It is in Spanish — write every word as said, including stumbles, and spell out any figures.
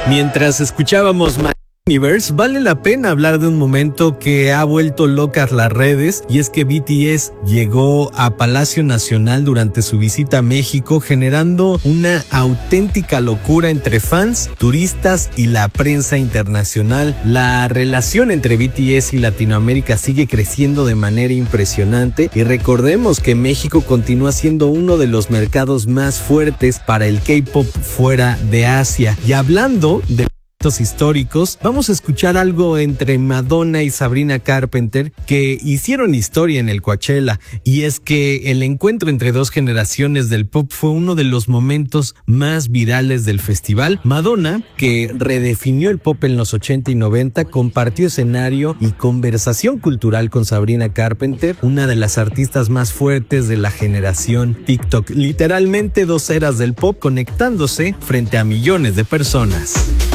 Mientras escuchábamos My Universe, vale la pena hablar de un momento que ha vuelto locas las redes, y es que B T S llegó a Palacio Nacional durante su visita a México, generando una auténtica locura entre fans, turistas y la prensa internacional. La relación entre B T S y Latinoamérica sigue creciendo de manera impresionante, y recordemos que México continúa siendo uno de los mercados más fuertes para el K-pop fuera de Asia. Y hablando de históricos, vamos a escuchar algo entre Madonna y Sabrina Carpenter que hicieron historia en el Coachella, y es que el encuentro entre dos generaciones del pop fue uno de los momentos más virales del festival. Madonna, que redefinió el pop en los ochenta y noventa, compartió escenario y conversación cultural con Sabrina Carpenter, una de las artistas más fuertes de la generación TikTok, literalmente dos eras del pop conectándose frente a millones de personas.